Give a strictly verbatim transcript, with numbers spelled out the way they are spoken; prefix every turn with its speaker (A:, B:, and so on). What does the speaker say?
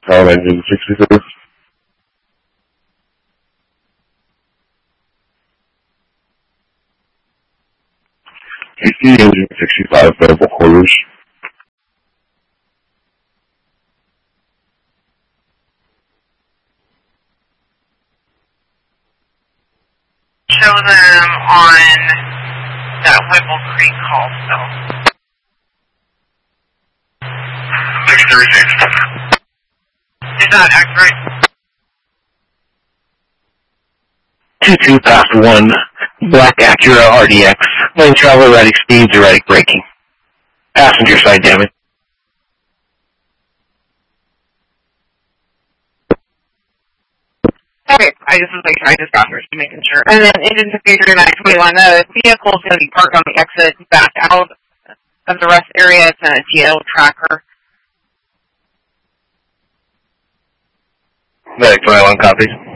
A: Tower engine sixty-six. A C engine sixty-five, available quarters.
B: Show them on that Whipple Creek call still.
C: six thirty-six.
B: Is that accurate?
D: two two past one, Black Acura R D X. Lane travel, erratic speeds, erratic braking. Passenger side damage.
B: Okay, I just was making, I just got her, just making sure. And then engine fifty-three nine twenty-one, the vehicle is going to be parked on the exit back out of the rest area. It's in a T L tracker.
D: Medic twenty-one copies.